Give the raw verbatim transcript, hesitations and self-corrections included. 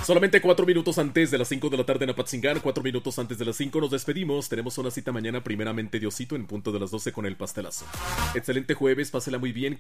Solamente cuatro minutos antes de las cinco de la tarde en Apatzingán, cuatro minutos antes de las cinco nos despedimos. Tenemos una cita mañana, primeramente Diosito, en punto de las doce con el pastelazo. Excelente jueves, pásela muy bien.